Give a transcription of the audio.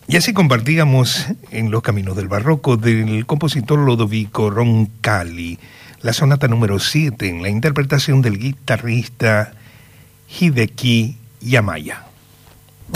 Y así compartíamos en Los Caminos del Barroco del compositor Lodovico Roncalli, la sonata número 7 en la interpretación del guitarrista Hideki Yamaya.